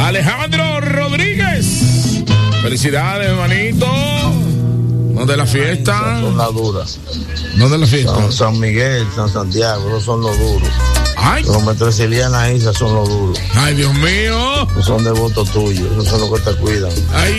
Alejandro Rodríguez. Felicidades, hermanito. ¿Dónde la fiesta? Son las duras. ¿Dónde la fiesta? San Miguel, San Santiago, esos son los duros. Ay. Los Metresiliana Isa son los duros. Ay, Dios mío. Son de voto tuyo, esos son los que te cuidan. Ay.